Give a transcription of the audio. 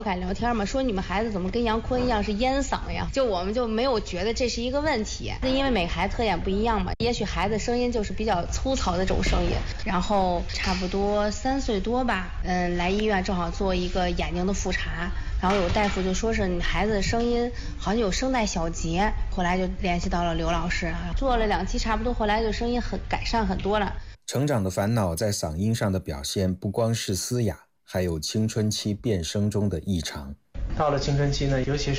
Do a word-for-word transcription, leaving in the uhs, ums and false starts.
敢聊天嘛，说你们孩子怎么跟杨坤一样是烟嗓呀？就我们就没有觉得这是一个问题，因为每个孩子特点不一样嘛，也许孩子声音就是比较粗糙的这种声音。然后差不多三岁多吧，嗯，来医院正好做一个眼睛的复查，然后有大夫就说是你孩子的声音好像有声带小结，后来就联系到了刘老师，做了两期差不多，后来就声音很改善很多了。 成长的烦恼在嗓音上的表现不光是嘶哑，还有青春期变声中的异常。 到了青春期呢，尤其是